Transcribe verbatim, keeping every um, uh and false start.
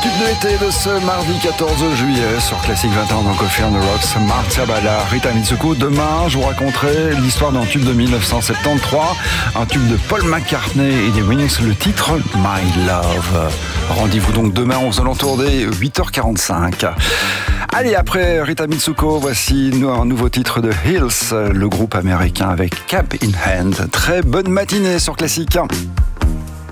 tube de l'été de ce mardi quatorze juillet sur Classic vingt et un dans Coffee on the Rocks. Marcia Balla, Rita Mitsuko. Demain, je vous raconterai l'histoire d'un tube de mille neuf cent soixante-treize, un tube de Paul McCartney et des Wings, le titre My Love. Rendez-vous donc demain aux alentours des huit heures quarante-cinq. Allez, après Rita Mitsuko, voici un nouveau titre de Hills, le groupe américain avec Cap in Hand. Très bonne matinée sur Classic.